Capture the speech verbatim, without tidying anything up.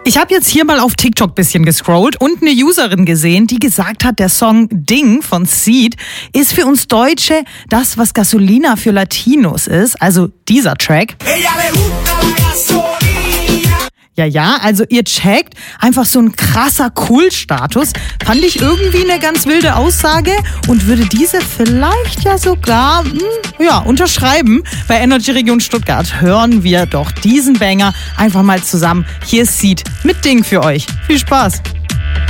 Ich habe jetzt hier mal auf TikTok ein bisschen gescrollt und eine Userin gesehen, die gesagt hat, der Song Ding von Seed ist für uns Deutsche das, was Gasolina für Latinos ist, also dieser Track. Ja, ja, also ihr checkt einfach so ein krasser Cool-Status. Fand ich irgendwie eine ganz wilde Aussage und würde diese vielleicht ja sogar, hm, ja, unterschreiben. Bei Energy Region Stuttgart hören wir doch diesen Banger einfach mal zusammen. Hier ist Seed mit Ding für euch. Viel Spaß!